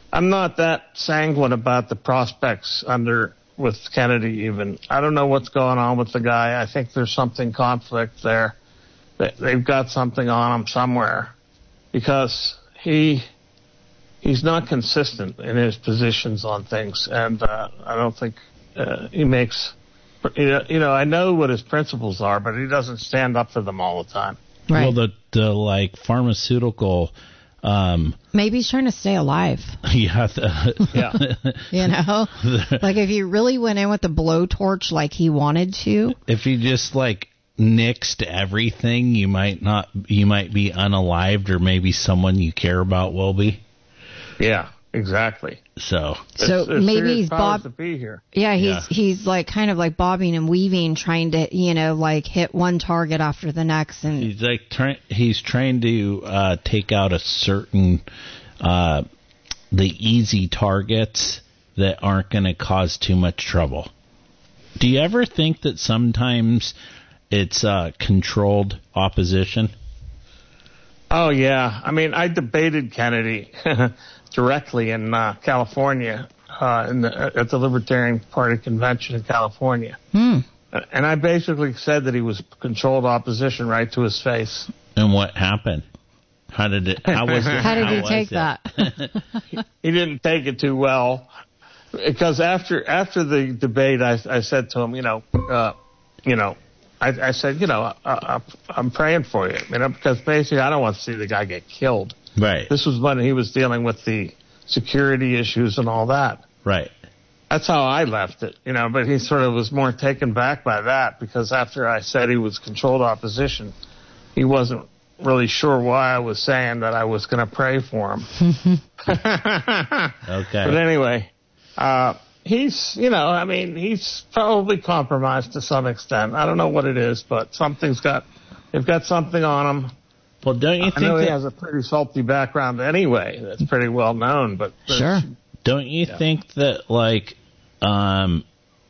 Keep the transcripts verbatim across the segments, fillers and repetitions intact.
I'm not that sanguine about the prospects under with Kennedy even. I don't know what's going on with the guy. I think there's something conflict there. They've got something on him somewhere because he he's not consistent in his positions on things, and uh, I don't think uh, he makes. You know, I know what his principles are, but he doesn't stand up for them all the time. Right. Well, the, the like pharmaceutical. Um, Maybe he's trying to stay alive. Yeah. The, yeah. You know, like if he really went in with the blowtorch like he wanted to. If he just like nixed everything, you might not. You might be unalived, or maybe someone you care about will be. Yeah. Exactly. So, so it's, it's maybe he's bob. To be here. Yeah, he's Yeah. he's like kind of like bobbing and weaving, trying to you know like hit one target after the next, and he's like trying. He's trying to uh, take out a certain uh, the easy targets that aren't going to cause too much trouble. Do you ever think that sometimes it's uh, controlled opposition? Oh yeah, I mean, I debated Kennedy directly in uh, California, uh, in the, at the Libertarian Party convention in California, hmm. and I basically said that he was controlled opposition right to his face. And what happened? How did it? How was it? How did how he was take it? that? he, he didn't take it too well, because after after the debate, I, I said to him, you know, uh, you know. I, I said, you know, I, I, I'm praying for you, you know, because basically I don't want to see the guy get killed. Right. This was when he was dealing with the security issues and all that. Right. That's how I left it, you know, but he sort of was more taken back by that, because after I said he was controlled opposition, he wasn't really sure why I was saying that I was going to pray for him. Okay. But anyway, uh, he's, you know, I mean, he's probably compromised to some extent. I don't know what it is, but something's got, they've got something on him. Well, don't you I think know that, he has a pretty salty background anyway. That's pretty well known, but Sure. don't you Yeah. think that, like, um,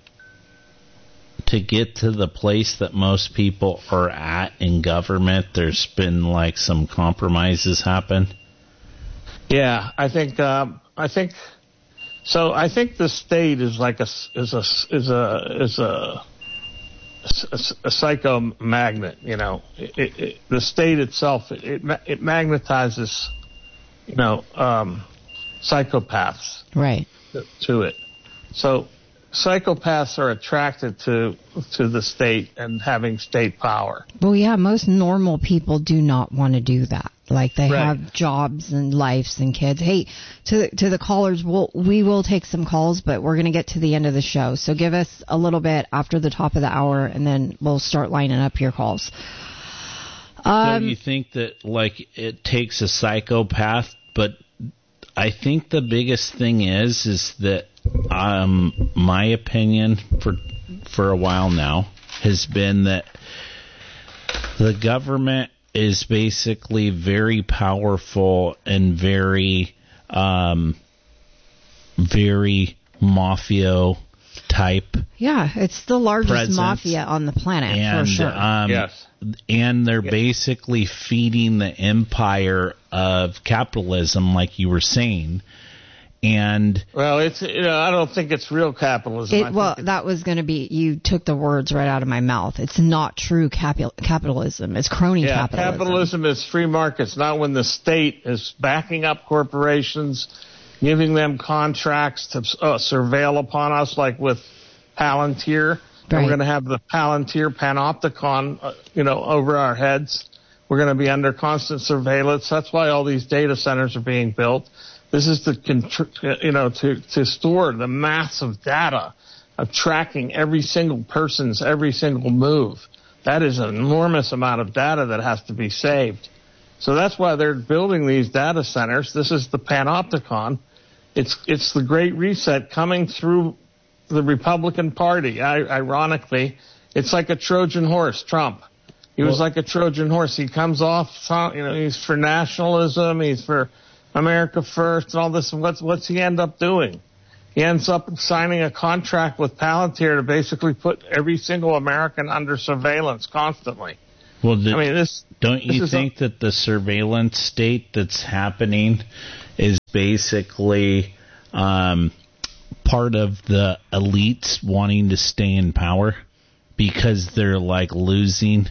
to get to the place that most people are at in government, there's been like some compromises happen? Yeah, I think, um, I think, so I think the state is like a, is a, is a, is a, a, a psycho magnet, you know. It, it, it, the state itself, it, it, it magnetizes, you know, um, psychopaths Right. to, to it. So psychopaths are attracted to to the state and having state power. Well, yeah, most normal people do not want to do that. Like they Right. have jobs and lives and kids. Hey, to to the callers, we'll, we will take some calls, but we're going to get to the end of the show. So give us a little bit after the top of the hour, and then we'll start lining up your calls. Um, Don't you think that, like, it takes a psychopath? But I think the biggest thing is, is that um, my opinion for for a while now has been that the government is basically very powerful and very, um, very mafia type. yeah, it's the largest presence. mafia on the planet, And, for sure. um, Yes. and they're Yeah. basically feeding the empire of capitalism, like you were saying. And Well, it's, you know, I don't think it's real capitalism. I It, think well, it's- that was going to be, you took the words right out of my mouth. It's not true capital, capitalism. It's crony yeah, capitalism. capitalism is free markets, not when the state is backing up corporations, giving them contracts to uh, surveil upon us, like with Palantir. And Right. we're going to have the Palantir panopticon, uh, you know, over our heads. We're going to be under constant surveillance. That's why all these data centers are being built. This is to, contr- you know, to, to store the massive data of tracking every single person's every single move. That is an enormous amount of data that has to be saved. So that's why they're building these data centers. This is the panopticon. It's, it's the Great Reset coming through the Republican Party. I, ironically, it's like a Trojan horse, Trump. He was Well- like a Trojan horse. He comes off, you know, he's for nationalism, he's for America first and all this. And what's, what's he end up doing? He ends up signing a contract with Palantir to basically put every single American under surveillance constantly. Well, the, I mean, this. Don't you this think a, that the surveillance state that's happening is basically um, part of the elites wanting to stay in power because they're like losing,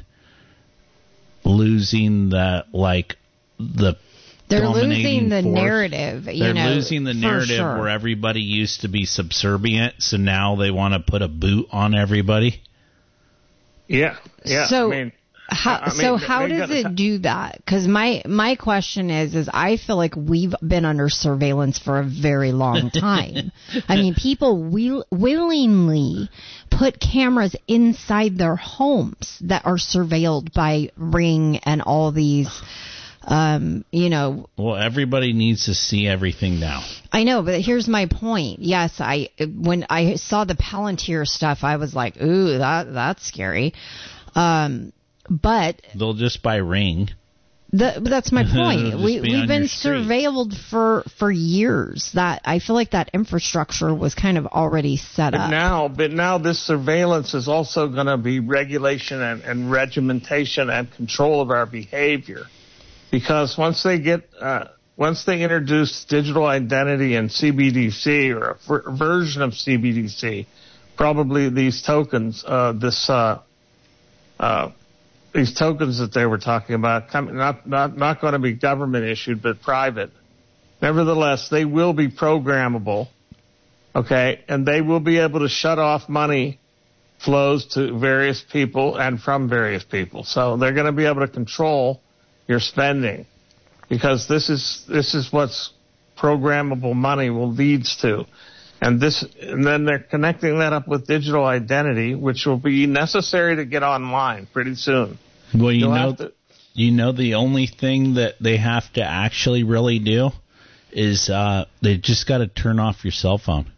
losing the like the. They're losing the force. narrative. You They're know, losing the narrative sure. where everybody used to be subservient, so now they want to put a boot on everybody. Yeah, yeah. So, I mean, how, I mean, so how they does gotta, it do that? Because my my question is, is I feel like we've been under surveillance for a very long time. I mean, people will, willingly put cameras inside their homes that are surveilled by Ring and all these. Um, you know. Well, everybody needs to see everything now. I know, but here's my point. Yes, I when I saw the Palantir stuff, I was like, ooh, that that's scary. Um, but they'll just buy Ring. The, that's my point. we be we've been street. surveilled for for years. That I feel like that infrastructure was kind of already set but up. Now, but now this surveillance is also going to be regulation and, and regimentation and control of our behavior. Because once they get, uh, once they introduce digital identity and C B D C or a f- version of C B D C, probably these tokens, uh, this, uh, uh, these tokens that they were talking about, come, not not not going to be government issued but private. Nevertheless, they will be programmable, okay, and they will be able to shut off money flows to various people and from various people. So they're going to be able to control your spending, because this is this is what's programmable money will leads to, and this and then they're connecting that up with digital identity, which will be necessary to get online pretty soon. Well, you You'll know, to, you know, the only thing that they have to actually really do is uh, they just got to turn off your cell phone.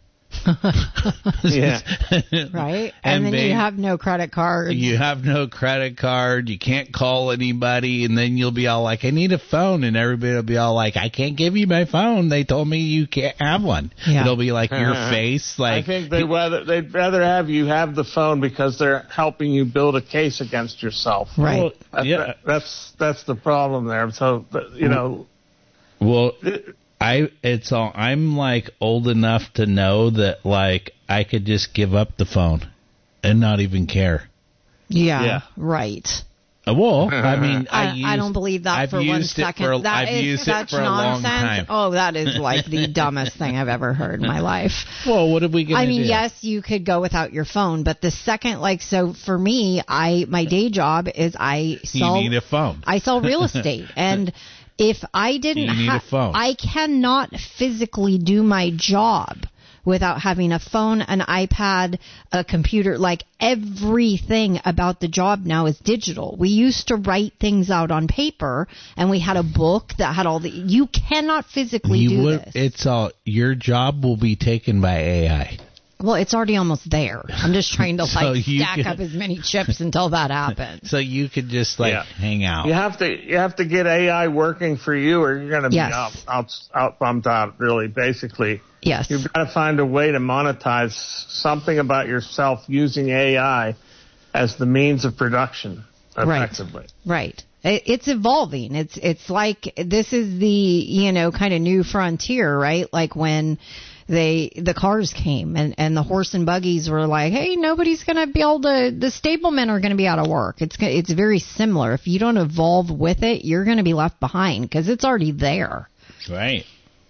Yeah. Right? And, And then they- you have no credit cards. You have no credit card. You can't call anybody, and then you'll be all like, "I need a phone," and everybody will be all like, "I can't give you my phone. They told me you can't have one." Yeah. It'll be like your face, like I think they rather they'd rather have you have the phone because they're helping you build a case against yourself. Right. Well, That- yeah. that- that's that's the problem there. So but, you know. Well, I it's all I'm like old enough to know that like I could just give up the phone and not even care. Yeah, Yeah. right. Uh, Well, I mean, I, I, used, I don't believe that I've for one used it second. For, That I've is used such it for a long nonsense. time. Oh, that is like the dumbest thing I've ever heard in my life. Well, what are we going to I do? mean, yes, you could go without your phone, but the second, like, so for me, I my day job is I You sell need a phone. I sell real estate, and if I didn't You need ha- a phone. I cannot physically do my job without having a phone, an iPad, a computer. Like, everything about the job now is digital. We used to write things out on paper, and we had a book that had all the. You cannot physically You do would, this. it's all your job will be taken by A I. Well, it's already almost there. I'm just trying to So like you stack can- up as many chips until that happens. So you could just like Yeah. hang out. You have to you have to get A I working for you, or you're going to be Yes. out, out out bumped out. Really, basically, Yes. you've got to find a way to monetize something about yourself using A I as the means of production Right. effectively. Right. It, it's evolving. It's it's like this is the, you know, kind of new frontier, right? Like when they the cars came and, and the horse and buggies were like, hey, nobody's going to be able to, the stablemen are going to be out of work. It's go- it's very similar. If you don't evolve with it, you're going to be left behind because it's already there. Right.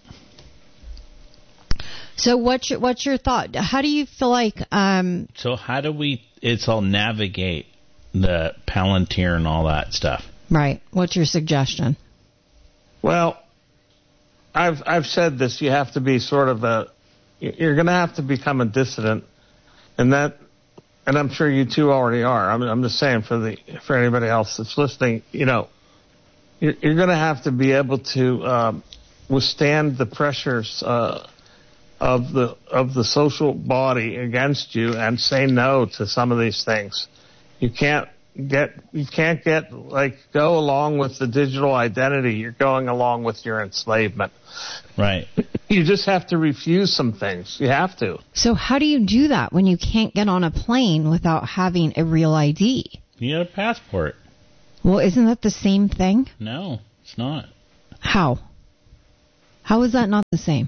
So what's your, what's your thought? How do you feel like um So how do we? It's all navigate the Palantir and all that stuff. right, what's your suggestion? Well, I've I've said this. You have to be sort of a. You're going to have to become a dissident, and that, and I'm sure you two already are. I'm I'm just saying for the for anybody else that's listening, you know, you're, you're going to have to be able to um, withstand the pressures uh, of the of the social body against you and say no to some of these things. You can't get you can't get like go along with the digital identity. You're going along with your enslavement. Right. You just have to refuse some things. You have to. So how do you do that when you can't get on a plane without having a real I D? You got a passport. Well, isn't that the same thing? No, it's not. How? How is that not the same?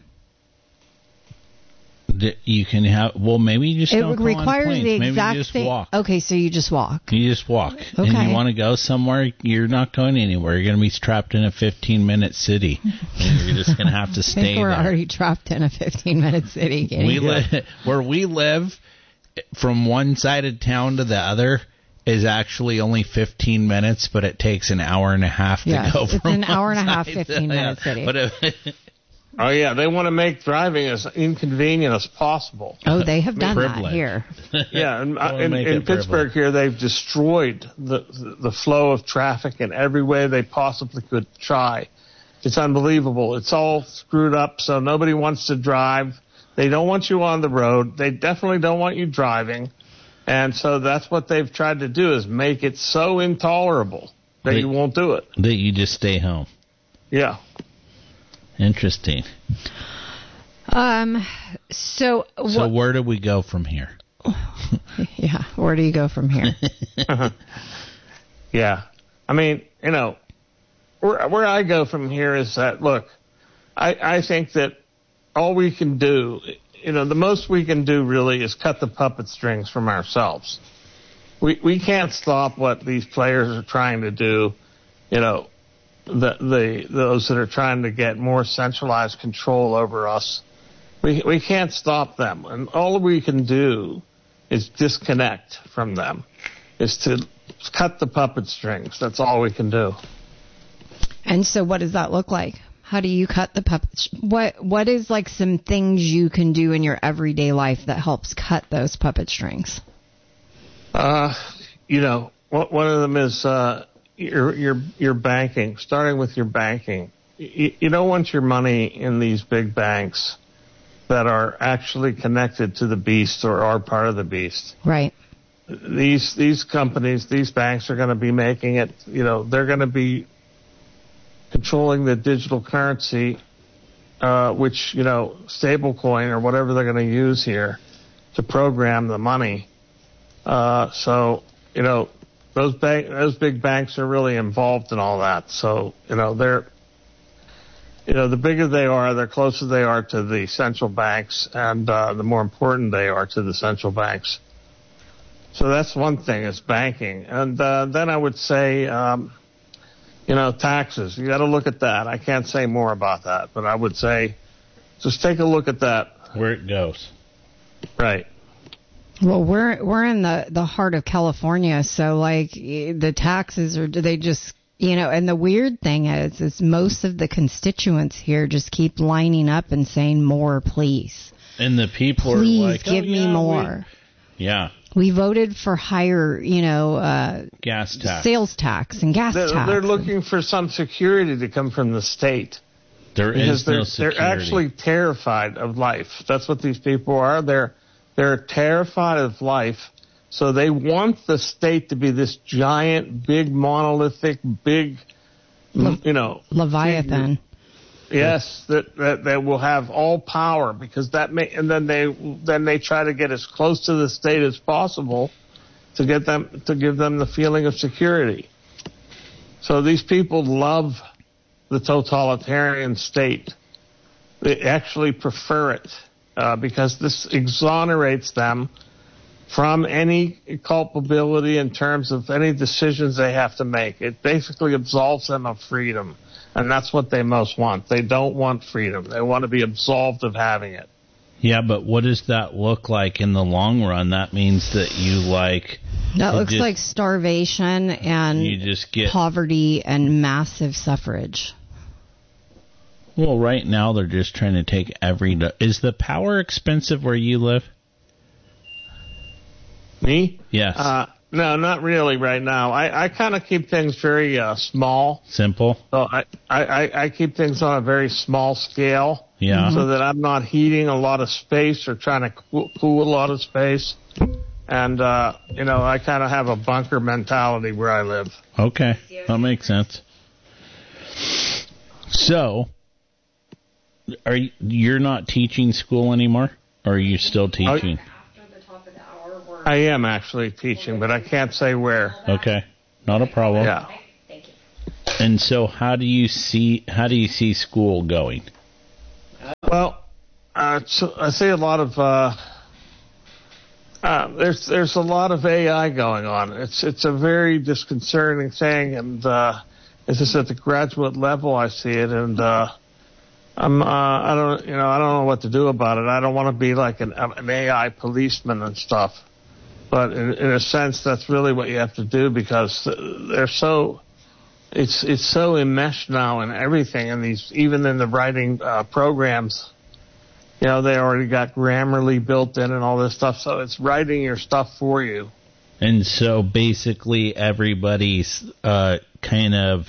That you can have. Well, maybe you just It don't go requires on planes. the Maybe exact you just same. walk. Okay, so you just walk. You just walk. Okay. And you want to go somewhere, you're not going anywhere. You're going to be trapped in a fifteen-minute city. And you're just going to have to I stay think we're there. already trapped in a fifteen-minute city. We li- where we live, from one side of town to the other, is actually only fifteen minutes, but it takes an hour and a half to yes, go from it's an hour and a half, side to- fifteen-minute city. But if, Oh, yeah, they want to make driving as inconvenient as possible. Oh, they have done Privilege. that here. Yeah, and, uh, Wanna in, make in it Pittsburgh privilege. here, they've destroyed the, the the flow of traffic in every way they possibly could try. It's unbelievable. It's all screwed up, so nobody wants to drive. They don't want you on the road. They definitely don't want you driving. And so that's what they've tried to do, is make it so intolerable that They- you won't do it. that you just stay home. Uh, Yeah. Interesting. Um. So. So what, where do we go from here? yeah. Where do you go from here? Yeah. I mean, you know, where, where I go from here is that, look, I, I think that all we can do, you know, the most we can do really is cut the puppet strings from ourselves. We we can't stop what these players are trying to do, you know, the the those that are trying to get more centralized control over us. We we can't stop them, and all we can do is disconnect from them, is to cut the puppet strings. That's all we can do. And so, what does that look like? How do you cut the puppet? What What is like some things you can do in your everyday life that helps cut those puppet strings? Uh, you know, one one of them is uh, your your your banking. Starting with your banking, you, you don't want your money in these big banks that are actually connected to the beast or are part of the beast. Right. These these companies, these banks are going to be making it. You know, they're going to be controlling the digital currency, uh, which, you know, stable coin or whatever they're going to use here to program the money. Uh, so, you know, those bank, those big banks are really involved in all that. So, you know, they're, you know, the bigger they are, the closer they are to the central banks, and uh, the more important they are to the central banks. So that's one thing, is banking. And uh, then I would say, um, you know, taxes. You got to look at that. I can't say more about that, but I would say just take a look at that. Where it goes. Right. Well, we're we're in the, the heart of California, so like the taxes are they just you know, and the weird thing is is most of the constituents here just keep lining up and saying more, please. And the people Please are like, give oh, me yeah, more. We, yeah. We voted for higher, you know, uh, Gas tax. sales tax and gas They're, tax. they're looking for some security to come from the state. There Because is they're, no security. they're actually terrified of life. That's what these people are. They're they're terrified of life. So they want the state to be this giant, big, monolithic, big, Le- you know, Leviathan. yes, that, that that will have all power, because that may, and then they then they try to get as close to the state as possible to get them to give them the feeling of security. So these people love the totalitarian state. They actually prefer it uh, because this exonerates them from any culpability in terms of any decisions they have to make. It basically absolves them of freedom, and that's what they most want. They don't want freedom. They want to be absolved of having it. Yeah, but what does that look like in the long run? That means that you like... That you looks just- like starvation and You just get... poverty and massive suffrage. Well, right now they're just trying to take every... do- Is the power expensive where you live? Me? Yes. Uh, no, not really right now. I, I kind of keep things very uh, small. Simple? So I, I, I keep things on a very small scale. Yeah. So that I'm not heating a lot of space or trying to cool, cool a lot of space. And, uh, you know, I kind of have a bunker mentality where I live. Okay. That makes sense. So, are you, you're not teaching school anymore? Or are you still teaching? I am actually teaching, but I can't say where. Okay. Not a problem. Yeah. And so, how do you see how do you see school going? Well, uh, so I see a lot of uh, uh, there's there's a lot of A I going on. It's it's a very disconcerting thing, and uh, it's just at the graduate level I see it, and uh, I'm uh, I don't you know I don't know what to do about it. I don't want to be like an an A I policeman and stuff, but in, in a sense that's really what you have to do, because they're so. It's it's so enmeshed now in everything, and these even in the writing uh, programs, you know, they already got Grammarly built in and all this stuff, so it's writing your stuff for you. And so basically everybody's uh, kind of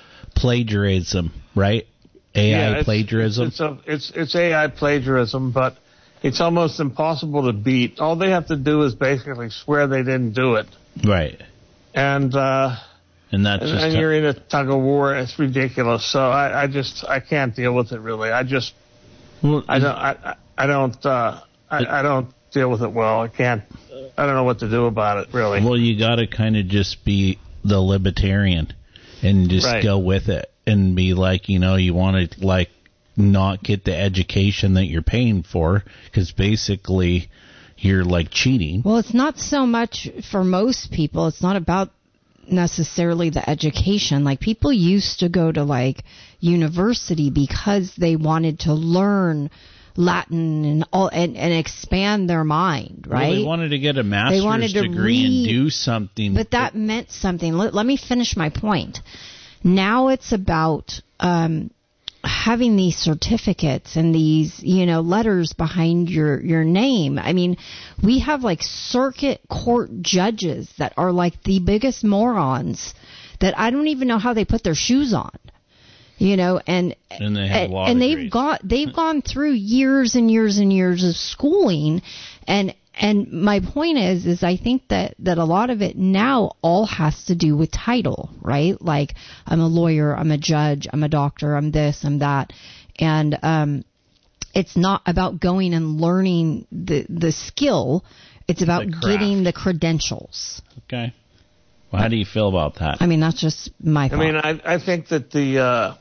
plagiarism, right? A I yeah, it's, plagiarism. It's, a, it's it's A I plagiarism, but it's almost impossible to beat. All they have to do is basically swear they didn't do it, right? And. Uh, And that's and, just and you're in a tug of war. It's ridiculous. So I, I just I can't deal with it really. I just well, I don't I, I don't uh, I, I don't deal with it well. I can't. I don't know what to do about it really. Well, you got to kind of just be the libertarian and just right. go with it and be like, you know, you want to like not get the education that you're paying for, because basically you're like cheating. Well, it's not so much for most people. It's not about necessarily the education. Like, people used to go to like university because they wanted to learn Latin and all and, and expand their mind, right? Well, they wanted to get a master's they wanted to degree read, and do something. But that meant something. Let, let me finish my point. Now it's about um, having these certificates and these, you know, letters behind your, your name. I mean, we have like circuit court judges that are like the biggest morons that I don't even know how they put their shoes on, you know, and and, they have and, law and they've degrees. got they've gone through years and years and years of schooling, and and my point is is I think that that a lot of it now all has to do with title, right? Like, I'm a lawyer, I'm a judge, I'm a doctor, I'm this, I'm that, and um, it's not about going and learning the the skill. It's about The craft. getting the credentials. Okay. Well, how do you feel about that? I mean, that's just my thought. I mean, I I think that the uh,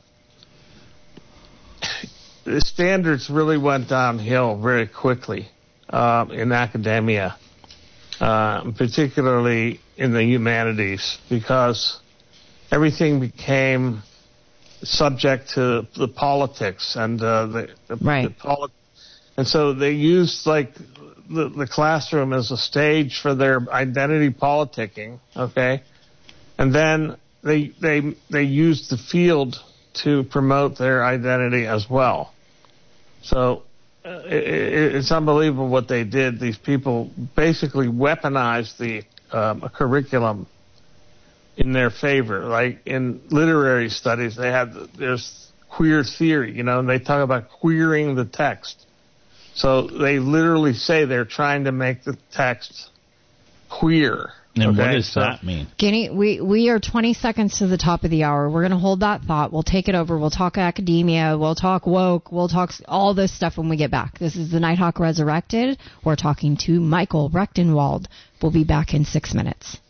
the standards really went downhill very quickly uh, in academia, uh, particularly in the humanities, because everything became subject to the politics and uh, the, the, right. the poli- and so they used like the, the classroom as a stage for their identity politicking, okay, and then they they they used the field to promote their identity as well. So uh, it, it's unbelievable what they did. These people basically weaponized the um, curriculum in their favor. Like in literary studies, they have there's queer theory, you know, and they talk about queering the text. So they literally say they're trying to make the text queer. And okay? what does so, that mean? Guinea, we, we are twenty seconds to the top of the hour. We're going to hold that thought. We'll take it over. We'll talk academia. We'll talk woke. We'll talk all this stuff when we get back. This is the Nighthawk Resurrected. We're talking to Michael Rechtenwald. We'll be back in six minutes.